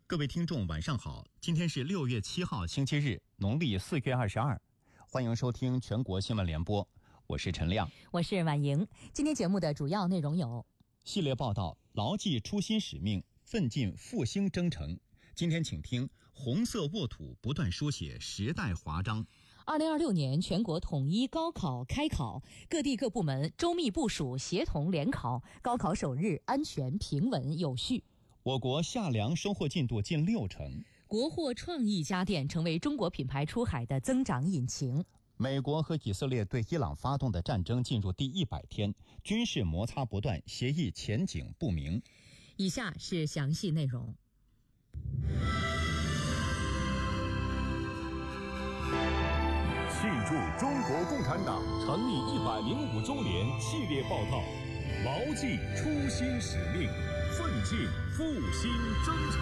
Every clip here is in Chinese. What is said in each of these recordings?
各位听众晚上好，今天是6月7号星期日，农历4月22，欢迎收听全国新闻联播，我是陈亮， 我是婉莹。今天节目的主要内容有： 系列报道牢记初心使命，奋进复兴征程。今天请听红色沃土不断书写时代华章。 2026年全国统一高考开考，各地各部门周密部署，协同联考，高考首日安全平稳有序。 我国夏粮收获进度近60%， 国货创意家电成为中国品牌出海的增长引擎。 美国和以色列对伊朗发动的战争进入第100天，军事摩擦不断，协议前景不明。 以下是详细内容。 庆祝中国共产党成立105周年系列报道，牢记初心使命，奋进复兴征程。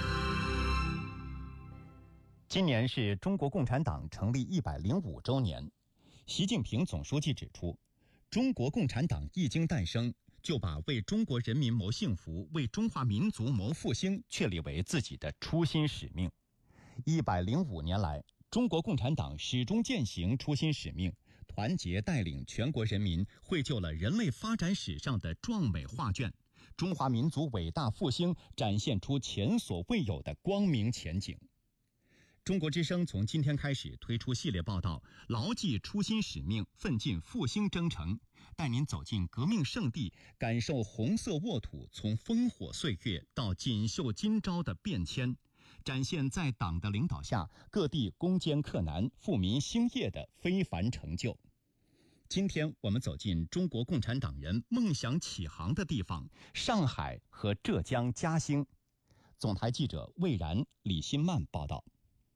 今年是中国共产党成立105周年。习近平总书记指出，中国共产党一经诞生，就把为中国人民谋幸福、为中华民族谋复兴确立为自己的初心使命。105年来，中国共产党始终践行初心使命，团结带领全国人民绘就了人类发展史上的壮美画卷，中华民族伟大复兴展现出前所未有的光明前景。中国之声从今天开始推出系列报道，牢记初心使命，奋进复兴征程，带您走进革命圣地，感受红色沃土从烽火岁月到锦绣今朝的变迁，展现在党的领导下各地攻坚克难、富民兴业的非凡成就。今天我们走进中国共产党人梦想起航的地方——上海和浙江嘉兴。总台记者魏然、李新曼报道。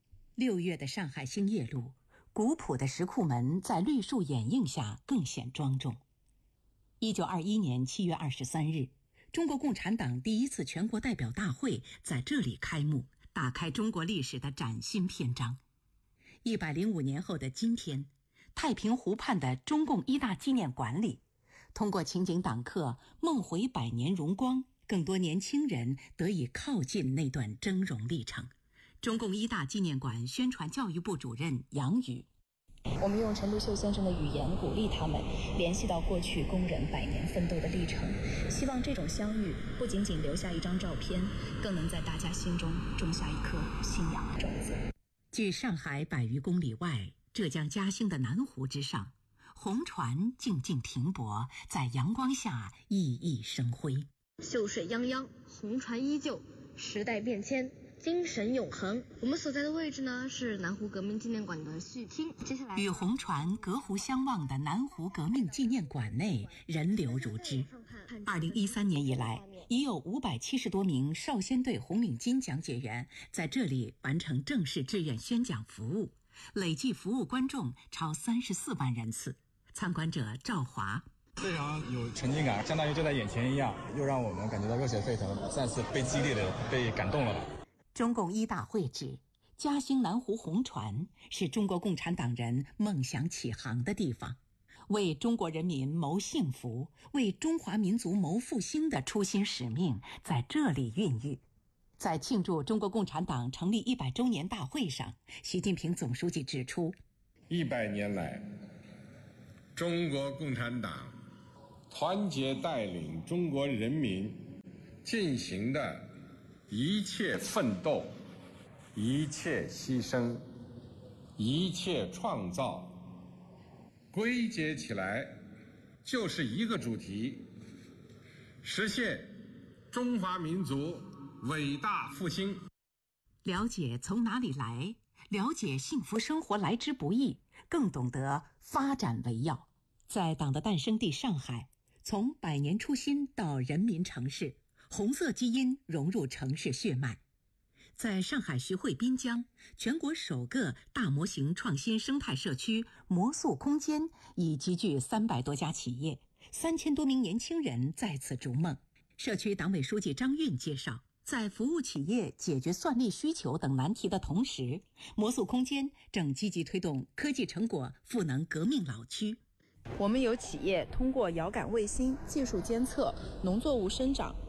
6月的上海兴业路，古朴的石库门在绿树掩映下更显庄重。1921年7月23日，中国共产党第一次全国代表大会在这里开幕，打开中国历史的崭新篇章。105年后的今天，太平湖畔的中共一大纪念馆里，通过情景党课梦回100年荣光，更多年轻人得以靠近那段峥嵘历程。中共一大纪念馆宣传教育部主任杨宇： 我们用陈独秀先生的语言鼓励他们联系到过去工人100年奋斗的历程，希望这种相遇不仅仅留下一张照片，更能在大家心中种下一颗信仰的种子。 距上海100余公里外，浙江嘉兴的南湖之上，红船静静停泊，在阳光下熠熠生辉。 秀水泱泱，红船依旧，时代变迁，精神永恒。我们所在的位置呢，是南湖革命纪念馆的序厅。接下来， 与红船隔湖相望的南湖革命纪念馆内人流如织。2013年以来，已有570多名少先队红领巾讲解员在这里完成正式志愿宣讲服务，累计服务观众超34万人次。参观者赵华： 非常有沉浸感，相当于就在眼前一样，又让我们感觉到热血沸腾，再次被激励了，被感动了。 中共一大会址嘉兴南湖红船是中国共产党人梦想起航的地方，为中国人民谋幸福、为中华民族谋复兴的初心使命在这里孕育。在庆祝中国共产党成立100周年大会上，习近平总书记指出 ，100年来，中国共产党团结带领中国人民进行的一切奋斗、一切牺牲、一切创造，归结起来就是一个主题：实现中华民族伟大复兴。 了解从哪里来，了解幸福生活来之不易，更懂得发展为要。在党的诞生地上海，从100年初心到人民城市，红色基因融入城市血脉。在上海徐汇滨江，全国首个大模型创新生态社区魔素空间已集聚300多家企业，3000多名年轻人在此逐梦。社区党委书记张运介绍，在服务企业解决算力需求等难题的同时，魔素空间正积极推动科技成果赋能革命老区。 我们有企业通过遥感卫星技术监测农作物生长，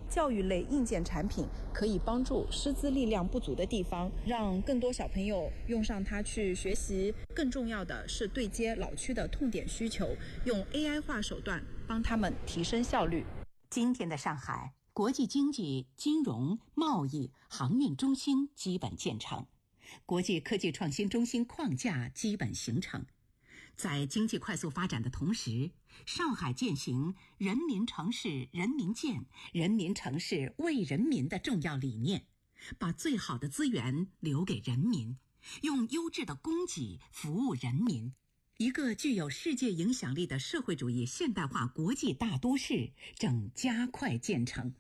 教育类硬件产品可以帮助师资力量不足的地方，让更多小朋友用上它去学习。更重要的是对接老区的痛点需求，用 AI 化手段帮他们提升效率。 今天的上海，国际经济、金融、贸易、航运中心基本建成，国际科技创新中心框架基本形成。在经济快速发展的同时，上海践行人民城市人民建、人民城市为人民的重要理念，把最好的资源留给人民，用优质的供给服务人民。一个具有世界影响力的社会主义现代化国际大都市正加快建成。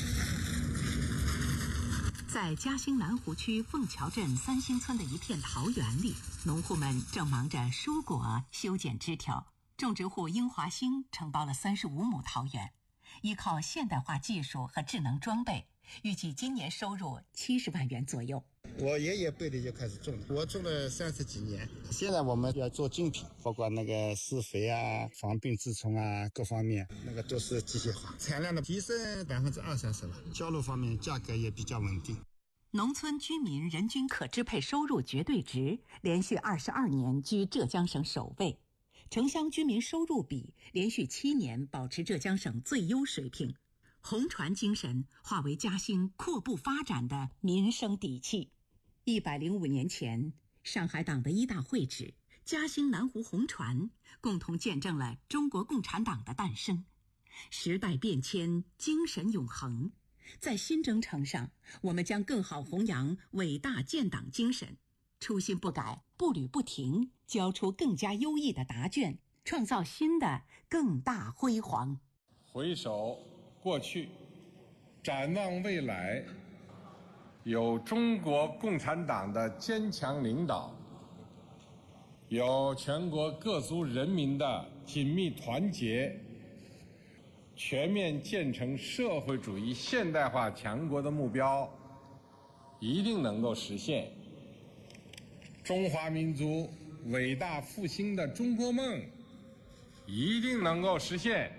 在嘉兴南湖区凤桥镇三星村的一片桃园里，农户们正忙着疏果、修剪枝条。种植户英华兴承包了35亩桃园，依靠现代化技术和智能装备，预计今年收入70万元左右。 我爷爷辈的就开始种了，我种了30几年。现在我们要做精品，包括那个施肥啊、防病治虫啊，各方面那个都是机械化，产量的提升20-30%了。销路方面价格也比较稳定。 农村居民人均可支配收入绝对值连续22年居浙江省首位，城乡居民收入比连续7年保持浙江省最优水平。红船精神化为嘉兴阔步发展的民生底气。105年前，上海党的1大会址嘉兴南湖红船共同见证了中国共产党的诞生。时代变迁，精神永恒。在新征程上，我们将更好弘扬伟大建党精神，初心不改，步履不停，交出更加优异的答卷，创造新的更大辉煌。 回首过去，展望未来，有中国共产党的坚强领导，有全国各族人民的紧密团结，全面建成社会主义现代化强国的目标一定能够实现。中华民族伟大复兴的中国梦一定能够实现。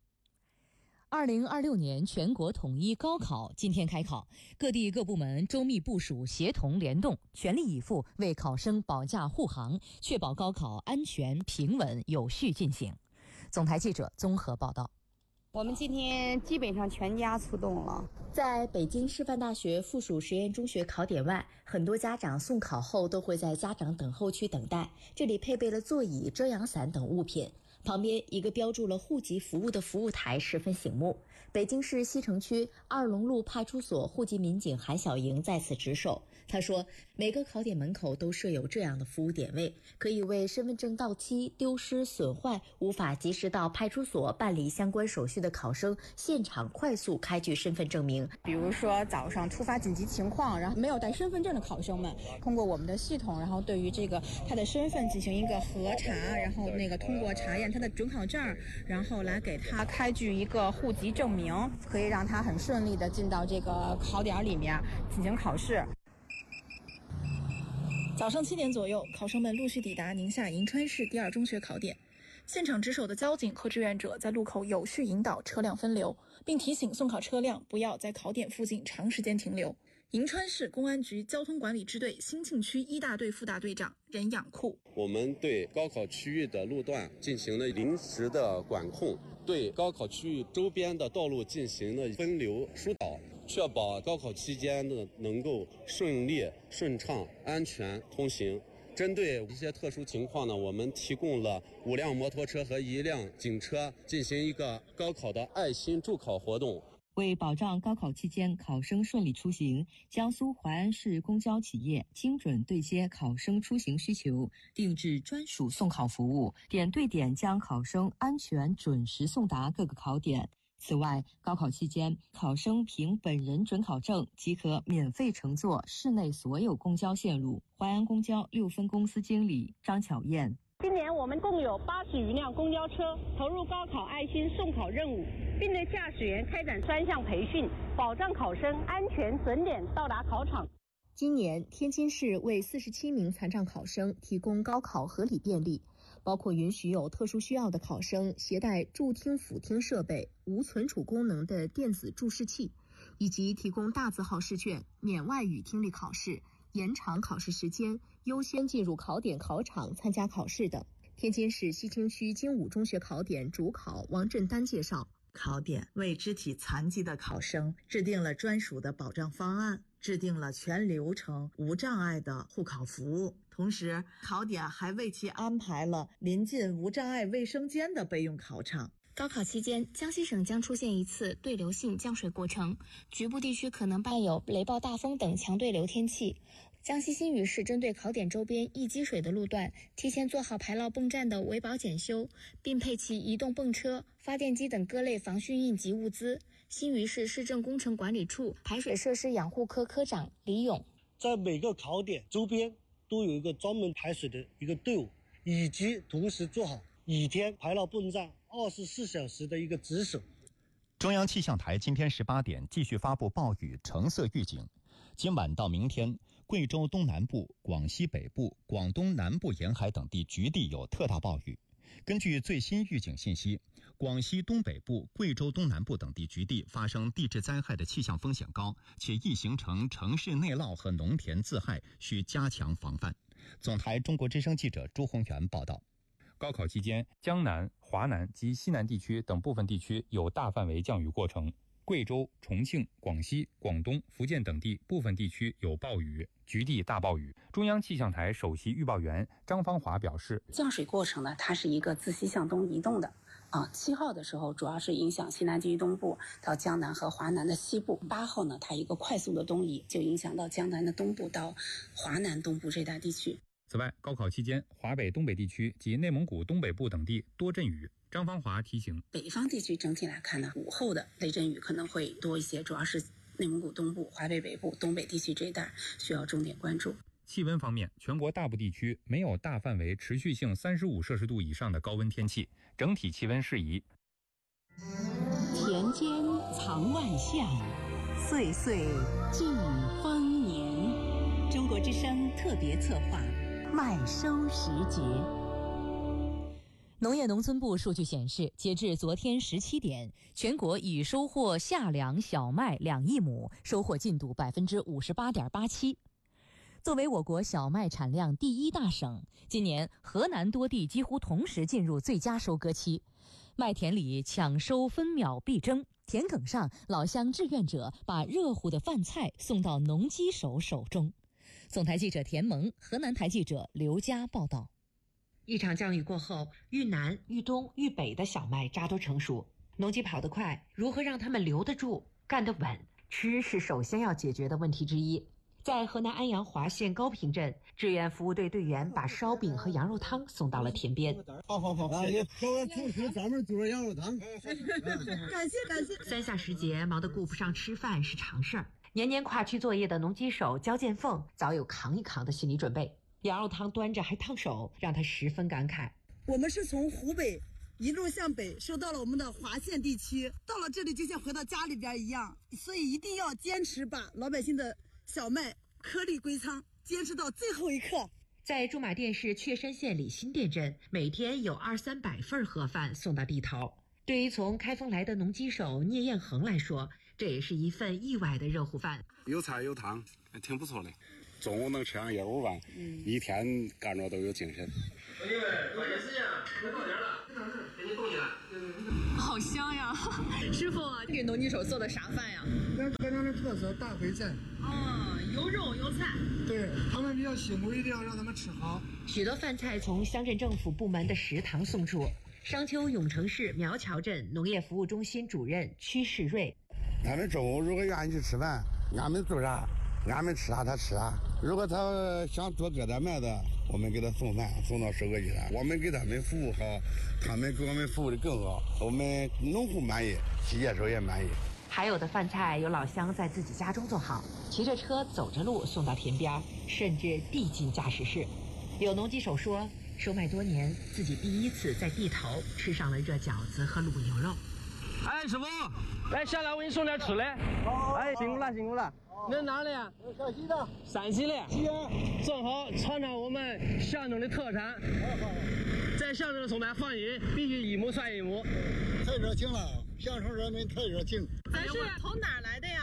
2026年全国统一高考今天开考，各地各部门周密部署，协同联动，全力以赴为考生保驾护航，确保高考安全、平稳、有序进行。总台记者综合报道。 我们今天基本上全家出动了。 在北京师范大学附属实验中学考点外，很多家长送考后都会在家长等候区等待，这里配备了座椅、遮阳伞等物品。旁边一个标注了户籍服务的服务台十分醒目。北京市西城区二龙路派出所户籍民警韩小莹在此值守。他说，每个考点门口都设有这样的服务点位，可以为身份证到期、丢失、损坏、无法及时到派出所办理相关手续的考生现场快速开具身份证明。 比如说早上突发紧急情况，然后没有带身份证的考生们，通过我们的系统，然后对于这个他的身份进行一个核查，然后通过查验他的准考证，然后来给他开具一个户籍证明，可以让他很顺利的进到这个考点里面进行考试。早上7点左右，考生们陆续抵达宁夏银川市第2中学考点。现场值守的交警和志愿者在路口有序引导车辆分流，并提醒送考车辆不要在考点附近长时间停留。银川市公安局交通管理支队兴庆区1大队副大队长任养库： 我们对高考区域的路段进行了临时的管控，对高考区域周边的道路进行了分流疏导，确保高考期间的能够顺利、顺畅、安全通行。针对一些特殊情况呢，我们提供了5辆摩托车和1辆警车，进行一个高考的爱心助考活动。 为保障高考期间考生顺利出行，江苏淮安市公交企业精准对接考生出行需求，定制专属送考服务，点对点将考生安全准时送达各个考点。此外，高考期间，考生凭本人准考证即可免费乘坐市内所有公交线路。淮安公交6分公司经理张巧燕： 今年我们共有80余辆公交车投入高考爱心送考任务，并对驾驶员开展专项培训，保障考生安全准点到达考场。 今年，天津市为47名残障考生提供高考合理便利，包括允许有特殊需要的考生携带助听辅听设备、无存储功能的电子注释器， 以及提供大字号试卷、免外语听力考试、延长考试时间、优先进入考点考场参加考试等。天津市西青区金武中学考点主考王振丹介绍， 考点为肢体残疾的考生制定了专属的保障方案，制定了全流程无障碍的护考服务。同时，考点还为其安排了临近无障碍卫生间的备用考场。 高考期间，江西省将出现一次对流性降水过程，局部地区可能伴有雷暴大风等强对流天气。江西新余市针对考点周边易积水的路段，提前做好排涝泵站的维保检修，并配齐移动泵车、发电机等各类防汛应急物资。新余市市政工程管理处排水设施养护科科长李勇， 在每个考点周边都有一个专门排水的一个队伍，以及同时做好雨天排涝泵站24小时的一个值守。 中央气象台今天18点继续发布暴雨橙色预警，今晚到明天，贵州东南部、广西北部、广东南部沿海等地局地有特大暴雨。根据最新预警信息，广西东北部、贵州东南部等地局地发生地质灾害的气象风险高，且易形成城市内涝和农田自害，需加强防范。总台中国之声记者朱宏元报道。 高考期间，江南、华南及西南地区等部分地区有大范围降雨过程。贵州、重庆、广西、广东、福建等地部分地区有暴雨，局地大暴雨。中央气象台首席预报员张芳华表示， 降水过程呢，它是一个自西向东移动的。7号的时候主要是影响西南地区东部到江南和华南的西部，8号呢，它一个快速的东移，就影响到江南的东部到华南东部这带地区。 此外，高考期间，华北、东北地区及内蒙古东北部等地多阵雨。张芳华提醒， 北方地区整体来看呢，午后的雷阵雨可能会多一些，主要是内蒙古东部、华北北部、东北地区这一带需要重点关注。 气温方面，全国大部地区没有大范围持续性35摄氏度以上的高温天气，整体气温适宜。 田间藏万象，岁岁尽丰年。中国之声特别策划，麦收时节。 农业农村部数据显示，截至昨天17点，全国已收获夏粮小麦2亿亩，收获进度58.87%。作为我国小麦产量第1大省，今年河南多地几乎同时进入最佳收割期，麦田里抢收分秒必争，田埂上老乡志愿者把热乎的饭菜送到农机手手中。总台记者田萌，河南台记者刘佳报道。 一场降雨过后，豫南、豫东、豫北的小麦渣都成熟，农机跑得快，如何让他们留得住、干得稳？吃是首先要解决的问题之一。在河南安阳华县高平镇，志愿服务队队员把烧饼和羊肉汤送到了田边。 好，你各位同学专门煮了羊肉汤， 感谢。3下时节，忙得顾不上吃饭是常事儿。年年跨区作业的农机手焦建凤早有扛一扛的心理准备。羊肉汤端着还烫手，让他十分感慨。 我们是从湖北一路向北收到了我们的华县地区，到了这里就像回到家里边一样，所以一定要坚持把老百姓的小麦颗粒归仓，坚持到最后一刻。 在驻马店市确山县里新店镇，每天有200-300份盒饭送到地头。对于从开封来的农机手聂彦恒来说，这也是一份意外的热乎饭， 有菜有汤，挺不错的。中午能吃上1碗饭，一天干着都有精神。 同学们，抓紧时间，快到点了，给你动起来。 好香呀！师傅，给农机手做的啥饭呀？ 河南的特色大烩菜。 有肉有菜。 对，他们比较辛苦，一定要让他们吃好。 许多饭菜从乡镇政府部门的食堂送出。商丘永城市苗桥镇农业服务中心主任屈世瑞， 他们中午如果愿意去吃饭，俺们做啥，俺们吃啥他吃啥。如果他想多割点麦子，我们给他送饭，送到收割机上，我们给他们服务好，他们给我们服务的更好，我们农户满意，企业手也满意。 还有的饭菜有老乡在自己家中做好，骑着车走着路送到田边，甚至递进驾驶室。有农机手说，收麦多年，自己第一次在地头吃上了热饺子和卤牛肉。 哎，师傅，来下来，我给你送点吃的。哎，辛苦了。你哪里啊？ 陕西的。 陕西的。 西安。 正好尝尝我们象征的特产。 好。 在象征的送麦放音，必须一亩算一亩。 太热情了，象征人民太热情。 咱是从哪儿来的呀？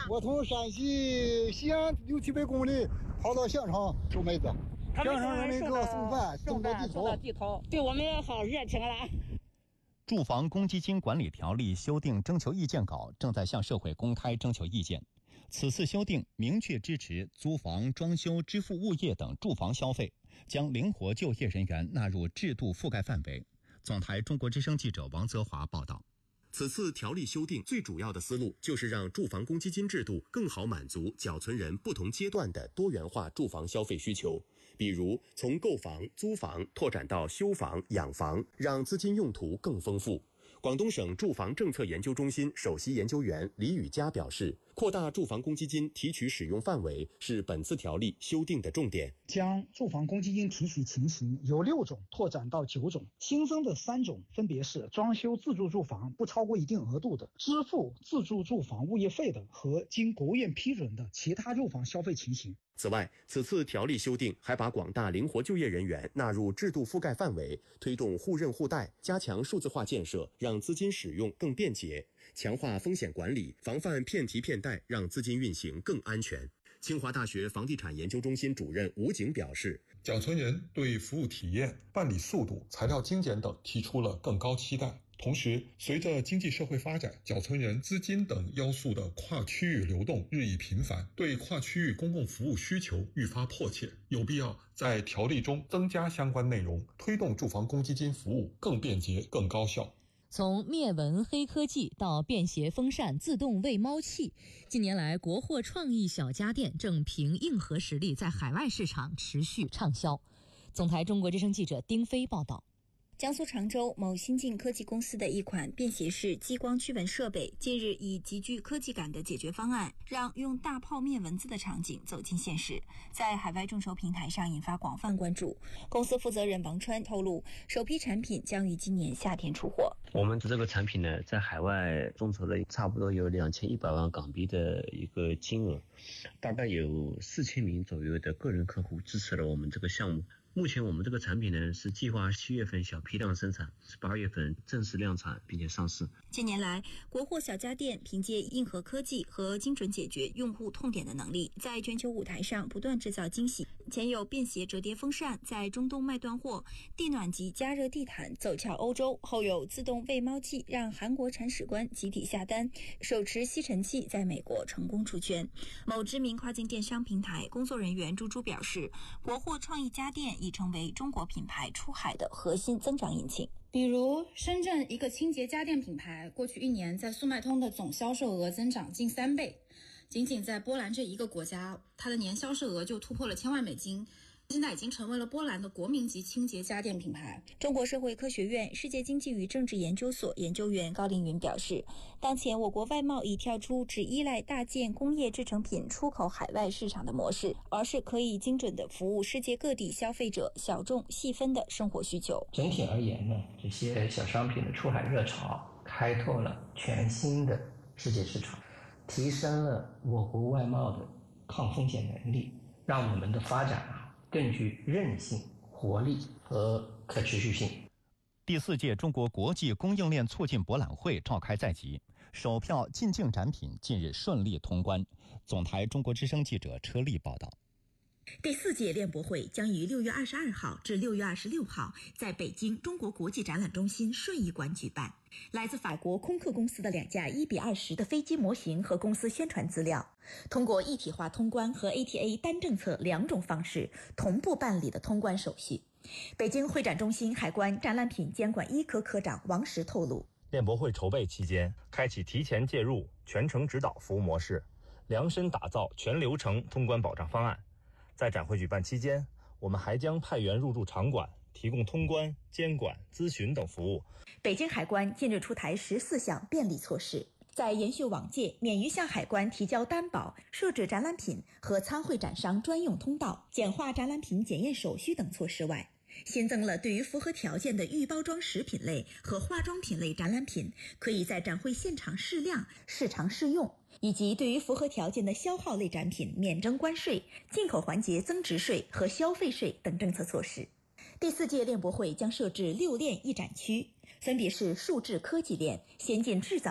我从山西西安600-700公里跑到县城收妹子，县城人民给我送饭，送到地头， 对我们好热情了。 住房公积金管理条例修订征求意见稿正在向社会公开征求意见。此次修订明确支持租房、装修、支付物业等住房消费，将灵活就业人员纳入制度覆盖范围。总台中国之声记者王泽华报道。 此次条例修订最主要的思路就是让住房公积金制度更好满足缴存人不同阶段的多元化住房消费需求，比如从购房、租房拓展到修房、养房，让资金用途更丰富。广东省住房政策研究中心首席研究员李宇佳表示，扩大住房公积金提取使用范围是本次条例修订的重点， 将住房公积金提取情形由6种拓展到9种，新增的3种分别是装修自住住房不超过一定额度的、支付自住住房物业费的和经国务院批准的其他住房消费情形。 此外，此次条例修订还把广大灵活就业人员纳入制度覆盖范围，推动互认互贷，加强数字化建设，让资金使用更便捷，强化风险管理，防范骗提骗贷，让资金运行更安全。清华大学房地产研究中心主任吴景表示， 缴存人对服务体验、办理速度、材料精简等提出了更高期待。同时，随着经济社会发展，缴存人资金等要素的跨区域流动日益频繁，对跨区域公共服务需求愈发迫切，有必要在条例中增加相关内容，推动住房公积金服务更便捷、更高效。 从灭蚊黑科技到便携风扇、自动喂猫器，近年来国货创意小家电正凭硬核实力在海外市场持续畅销。总台中国之声记者丁飞报道。 江苏常州某新晋科技公司的一款便携式激光驱蚊设备，近日以极具科技感的解决方案，让用大炮灭蚊子的场景走进现实，在海外众筹平台上引发广泛关注。公司负责人王川透露，首批产品将于今年夏天出货。 我们这个产品呢，在海外众筹了差不多有2100万港币的一个金额，大概有4000名左右的个人客户支持了我们这个项目。目前我们这个产品呢，是计划7月份小批量生产，8月份正式量产并且上市。 近年来，国货小家电凭借硬核科技和精准解决用户痛点的能力，在全球舞台上不断制造惊喜。前有便携折叠风扇在中东卖断货，地暖及加热地毯走俏欧洲，后有自动喂猫器让韩国铲屎官集体下单，手持吸尘器在美国成功出圈。某知名跨境电商平台工作人员朱朱表示，国货创意家电已成为中国品牌出海的核心增长引擎。 比如深圳一个清洁家电品牌，过去1年在速卖通的总销售额增长近3倍，仅仅在波兰这一个国家，它的年销售额就突破了1000万美金，现在已经成为了波兰的国民级清洁家电品牌。 中国社会科学院世界经济与政治研究所研究员高凌云表示，当前我国外贸已跳出只依赖大件工业制成品出口海外市场的模式，而是可以精准地服务世界各地消费者小众细分的生活需求。 整体而言呢，这些小商品的出海热潮开拓了全新的世界市场，提升了我国外贸的抗风险能力，让我们的发展更具韧性、活力和可持续性。 第4届中国国际供应链促进博览会召开在即，首票进境展品近日顺利通关。总台中国之声记者车丽报道。 第4届链博会将于6月22号至6月26号在北京中国国际展览中心顺义馆举办。来自法国空客公司的2架1:20的飞机模型和公司宣传资料，通过一体化通关和 ATA 单政策2种方式同步办理的通关手续。北京会展中心海关展览品监管1科科长王石透露， 链博会筹备期间，开启提前介入、全程指导服务模式，量身打造全流程通关保障方案。在展会举办期间，我们还将派员入驻场馆，提供通关、监管、咨询等服务。 北京海关近日出台14项便利措施，在延续往届免于向海关提交担保、设置展览品和参会展商专用通道、简化展览品检验手续等措施外，新增了对于符合条件的预包装食品类和化妆品类展览品，可以在展会现场试量、试尝试用，以及对于符合条件的消耗类展品免征关税、进口环节增值税和消费税等政策措施。第4届链博会将设置6链一展区，分别是数字科技链、先进制造链、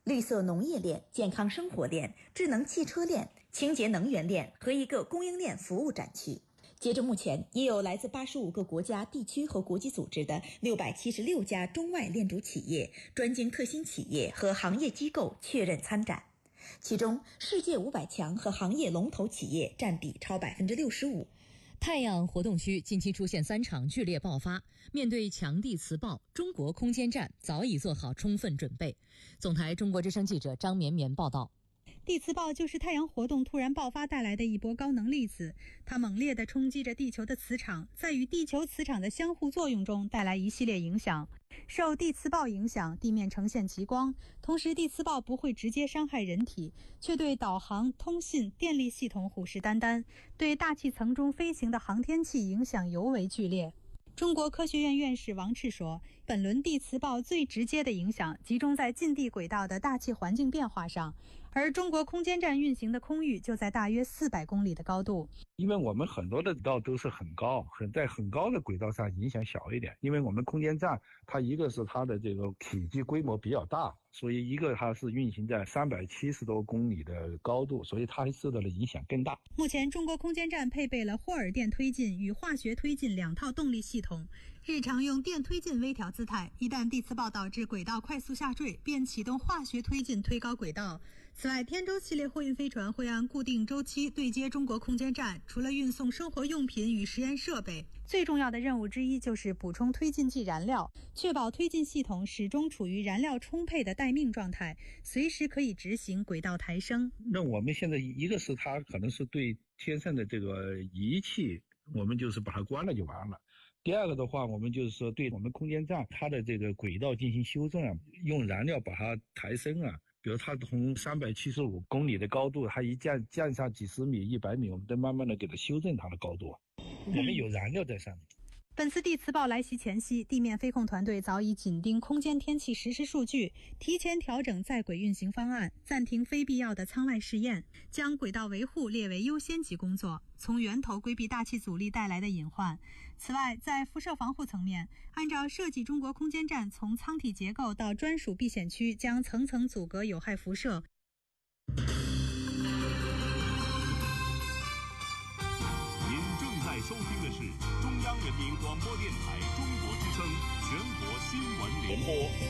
绿色农业链、健康生活链、智能汽车链、清洁能源链和一个供应链服务展区。截至目前，已有来自85个国家、地区和国际组织的676家中外链主企业、专精特新企业和行业机构确认参展，其中世界500强和行业龙头企业占比超65%。 太阳活动区近期出现3场剧烈爆发，面对强地磁暴，中国空间站早已做好充分准备。总台中国之声记者张绵绵报道。 地磁暴就是太阳活动突然爆发带来的一波高能粒子，它猛烈地冲击着地球的磁场，在与地球磁场的相互作用中带来一系列影响。受地磁暴影响，地面呈现极光，同时地磁暴不会直接伤害人体，却对导航、通信、电力系统虎视眈眈，对大气层中飞行的航天器影响尤为剧烈。中国科学院院士王赤说，本轮地磁暴最直接的影响集中在近地轨道的大气环境变化上，而中国空间站运行的空域就在大约400公里的高度。 因为我们很多的轨道都是很高，在很高的轨道上影响小一点，因为我们空间站它一个是它的这个体积规模比较大，所以一个它是运行在370多公里的高度，所以它受到的影响更大。 目前中国空间站配备了霍尔电推进与化学推进2套动力系统，日常用电推进微调姿态，一旦地磁暴导致轨道快速下坠，便启动化学推进推高轨道。此外，天舟系列货运飞船会按固定周期对接中国空间站，除了运送生活用品与实验设备，最重要的任务之一就是补充推进剂燃料，确保推进系统始终处于燃料充沛的待命状态，随时可以执行轨道抬升。 那我们现在一个是它可能是对天上的这个仪器，我们就是把它关了就完了。第二个的话，我们就是说对我们空间站它的这个轨道进行修正啊，用燃料把它抬升啊。比如它从375公里的高度，它一降下几十米、100米，我们再慢慢的给它修正它的高度。我们有燃料在上面。 本次地磁暴来袭前夕，地面飞控团队早已紧盯空间天气实时数据，提前调整在轨运行方案，暂停非必要的舱外试验，将轨道维护列为优先级工作，从源头规避大气阻力带来的隐患。此外，在辐射防护层面，按照设计，中国空间站从舱体结构到专属避险区将层层阻隔有害辐射。 您正在收听的是中央人民广播电台中国之声全国新闻联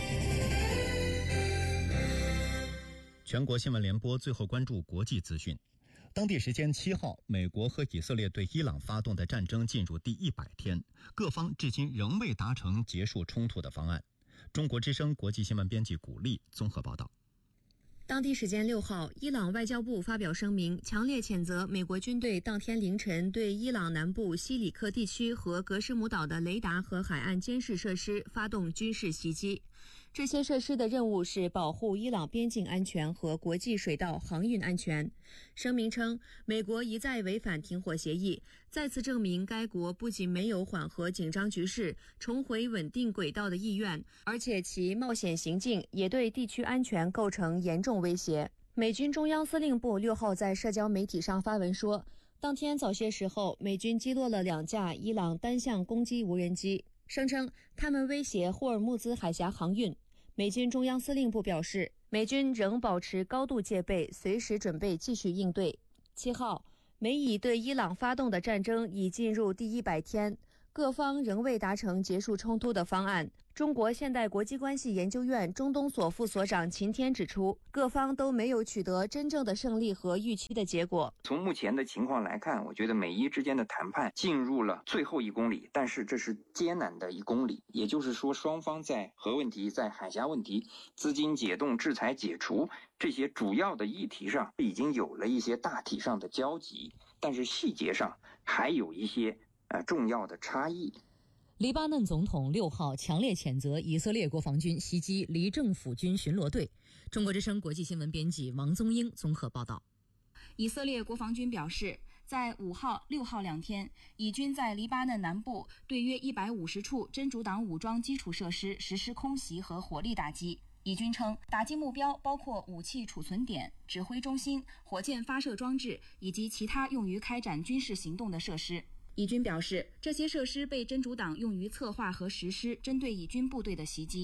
播。全国新闻联播最后关注国际资讯。当地时间7号，美国和以色列对伊朗发动的战争进入第100天，各方至今仍未达成结束冲突的方案。中国之声国际新闻编辑古丽综合报道。 当地时间6号，伊朗外交部发表声明，强烈谴责美国军队当天凌晨对伊朗南部西里克地区和格什姆岛的雷达和海岸监视设施发动军事袭击。这些设施的任务是保护伊朗边境安全和国际水道航运安全。声明称，美国一再违反停火协议，再次证明该国不仅没有缓和紧张局势、重回稳定轨道的意愿，而且其冒险行径也对地区安全构成严重威胁。美军中央司令部6号在社交媒体上发文说，当天早些时候，美军击落了2架伊朗单向攻击无人机，声称他们威胁霍尔木兹海峡航运。美军中央司令部表示，美军仍保持高度戒备，随时准备继续应对。7号，美以对伊朗发动的战争已进入第100天，各方仍未达成结束冲突的方案。中国现代国际关系研究院中东所副所长秦天指出，各方都没有取得真正的胜利和预期的结果。 从目前的情况来看，我觉得美伊之间的谈判进入了最后1公里，但是这是艰难的1公里，也就是说，双方在核问题、在海峡问题、资金解冻、制裁解除这些主要的议题上，已经有了一些大体上的交集，但是细节上还有一些重要的差异。 黎巴嫩总统6号强烈谴责以色列国防军袭击黎政府军巡逻队。中国之声国际新闻编辑王宗英综合报道。 以色列国防军表示，在5号、6号2天，以军在黎巴嫩南部对约150处真主党武装基础设施实施空袭和火力打击。以军称，打击目标包括武器储存点、指挥中心、火箭发射装置以及其他用于开展军事行动的设施。以军表示，这些设施被真主党用于策划和实施针对以军部队的袭击。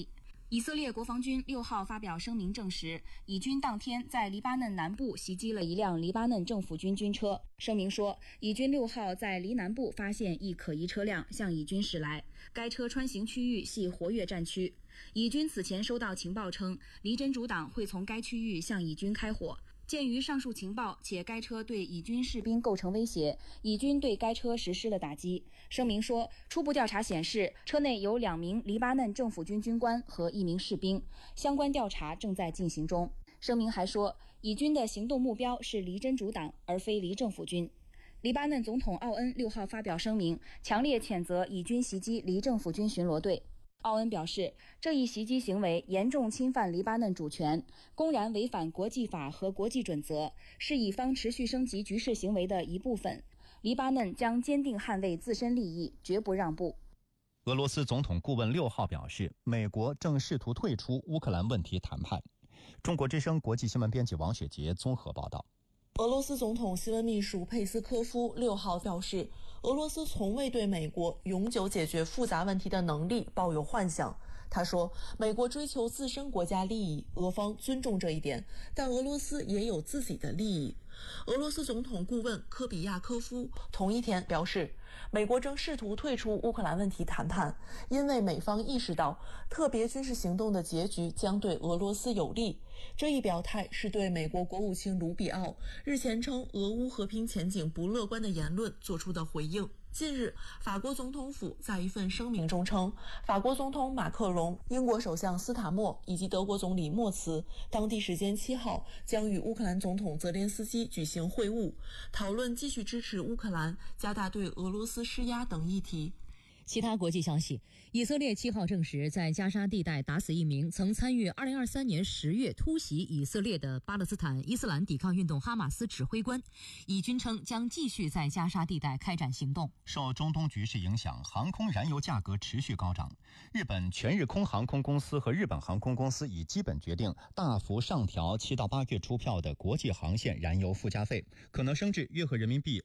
以色列国防军6号发表声明证实，以军当天在黎巴嫩南部袭击了一辆黎巴嫩政府军军车。声明说，以军6号在黎南部发现一可疑车辆向以军驶来，该车穿行区域系活跃战区。以军此前收到情报称，黎真主党会从该区域向以军开火。鉴于上述情报，且该车对以军士兵构成威胁，以军对该车实施了打击。声明说，初步调查显示，车内有2名黎巴嫩政府军军官和1名士兵，相关调查正在进行中。声明还说，以军的行动目标是黎真主党，而非黎政府军。黎巴嫩总统奥恩6号发表声明，强烈谴责以军袭击黎政府军巡逻队。奥恩表示，这一袭击行为严重侵犯黎巴嫩主权，公然违反国际法和国际准则，是以方持续升级局势行为的一部分。黎巴嫩将坚定捍卫自身利益，绝不让步。 俄罗斯总统顾问6号表示，美国正试图退出乌克兰问题谈判。中国之声国际新闻编辑王雪杰综合报道。 俄罗斯总统新闻秘书佩斯科夫6号表示，俄罗斯从未对美国永久解决复杂问题的能力抱有幻想。他说，美国追求自身国家利益，俄方尊重这一点，但俄罗斯也有自己的利益。俄罗斯总统顾问科比亚科夫同一天表示，美国正试图退出乌克兰问题谈判，因为美方意识到特别军事行动的结局将对俄罗斯有利。这一表态是对美国国务卿卢比奥日前称俄乌和平前景不乐观的言论做出的回应。近日，法国总统府在一份声明中称，法国总统马克龙、英国首相斯塔默以及德国总理默茨当地时间7号将与乌克兰总统泽连斯基举行会晤，讨论继续支持乌克兰、加大对俄罗斯施压等议题。 其他国际消息，以色列7号证实在加沙地带打死一名曾参与2023年10月突袭以色列的巴勒斯坦伊斯兰抵抗运动哈马斯指挥官。以军称将继续在加沙地带开展行动。 受中东局势影响，航空燃油价格持续高涨。日本全日空航空公司和日本航空公司已基本决定大幅上调7到8月出票的国际航线燃油附加费，可能升至约合人民币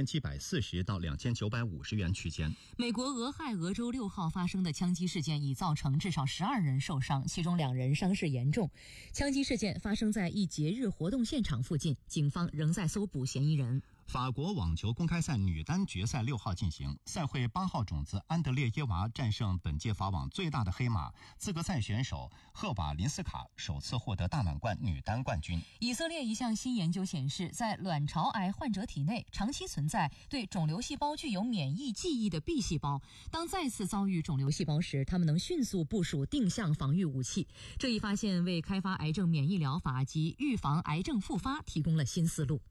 2740到2950元区间。 美国俄亥俄州6号发生的枪击事件已造成至少12人受伤，其中2人伤势严重。枪击事件发生在一节日活动现场附近，警方仍在搜捕嫌疑人。 法国网球公开赛女单决赛6号进行，赛会8号种子安德烈耶娃战胜本届法网最大的黑马资格赛选手赫瓦林斯卡，首次获得大满贯女单冠军。 以色列一项新研究显示，在卵巢癌患者体内长期存在对肿瘤细胞具有免疫记忆的 B 细胞，当再次遭遇肿瘤细胞时，它们能迅速部署定向防御武器。这一发现为开发癌症免疫疗法及预防癌症复发提供了新思路。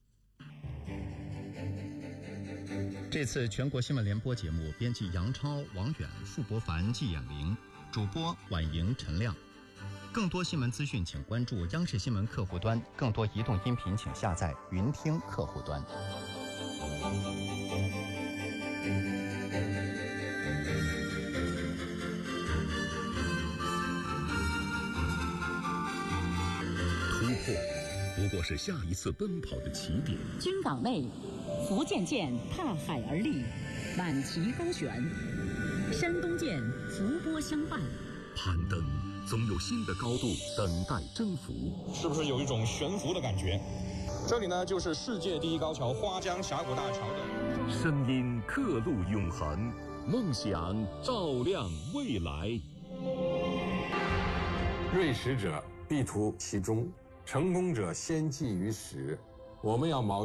这次全国新闻联播节目，编辑杨超、王远、傅博凡、季衍玲，主播婉莹、陈亮。更多新闻资讯，请关注央视新闻客户端；更多移动音频，请下载云听客户端。 突破不过是下一次奔跑的起点。 军港内，福建舰踏海而立，满旗高悬；山东舰伏波相伴。 攀登总有新的高度等待征服， 是不是有一种悬浮的感觉？这里呢，就是世界第一高桥花江峡谷大桥的声音，刻录永恒，梦想照亮未来。 锐识者必图其中，成功者先记于始。我们要矛